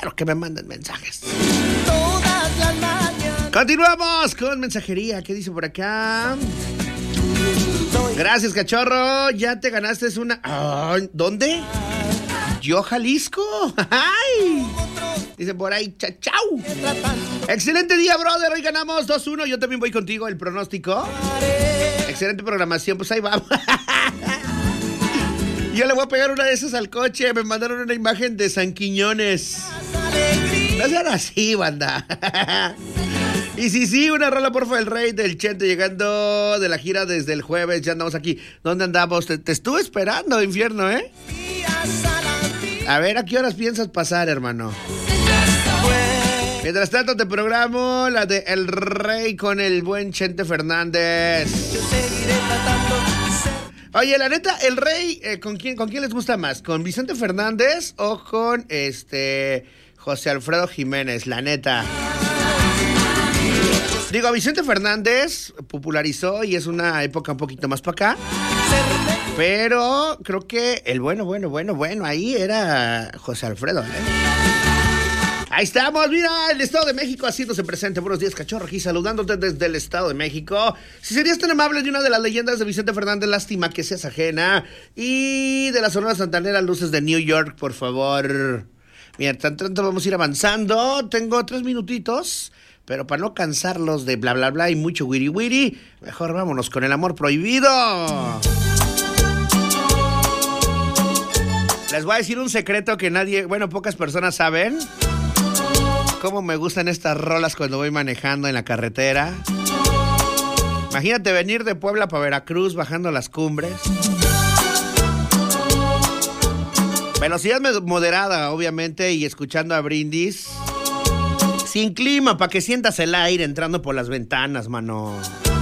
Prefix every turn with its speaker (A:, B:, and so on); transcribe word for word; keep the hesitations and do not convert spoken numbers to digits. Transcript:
A: quiero que me manden mensajes. Todas las mañanas. Continuamos con mensajería. ¿Qué dice por acá? Gracias, cachorro. Ya te ganaste una... Ay, ¿dónde? Yo, Jalisco. ¡Ay! Dice por ahí, cha, chau. Excelente día, brother. Hoy ganamos dos uno. Yo también voy contigo. El pronóstico. Excelente programación. Pues ahí vamos. Yo le voy a pegar una de esas al coche. Me mandaron una imagen de San Quiñones. No sean así, banda. Y sí, sí, una rola, porfa, el Rey del Chente, llegando de la gira desde el jueves. Ya andamos aquí. ¿Dónde andamos? Te, te estuve esperando, infierno, ¿eh? A ver, ¿a qué horas piensas pasar, hermano? Mientras tanto te programo la de El Rey con el buen Chente Fernández. Oye, la neta, El Rey, eh, ¿con quién, ¿con quién les gusta más? ¿Con Vicente Fernández o con este José Alfredo Jiménez? La neta. Digo, Vicente Fernández popularizó y es una época un poquito más para acá. Pero creo que el bueno, bueno, bueno, bueno, ahí era José Alfredo, ¿eh? Ahí estamos, mira, el Estado de México haciéndose presente. Buenos días, cachorro, aquí saludándote desde el Estado de México. Si serías tan amable de una de las leyendas de Vicente Fernández, lástima que seas ajena. Y de la Sonora Santanera, Luces de New York, por favor. Mira, tan tanto vamos a ir avanzando. Tengo tres minutitos, pero para no cansarlos de bla, bla, bla y mucho wiri wiri, mejor vámonos con El Amor Prohibido. Les voy a decir un secreto que nadie, bueno, pocas personas saben. Cómo me gustan estas rolas cuando voy manejando en la carretera. Imagínate venir de Puebla para Veracruz bajando las cumbres. Velocidad moderada, obviamente, y escuchando a Brindis. Sin clima, para que sientas el aire entrando por las ventanas, mano.